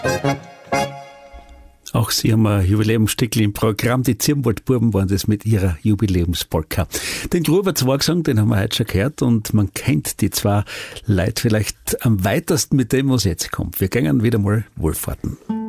Auch Sie haben ein Jubiläumsstückchen im Programm. Die Zirnwaldbuben waren das mit ihrer Jubiläumspolka. Den Gruber 2 Gesang, den haben wir heute schon gehört und man kennt die zwei Leute vielleicht am weitesten mit dem, was jetzt kommt. Wir gehen wieder mal wohlfahrten.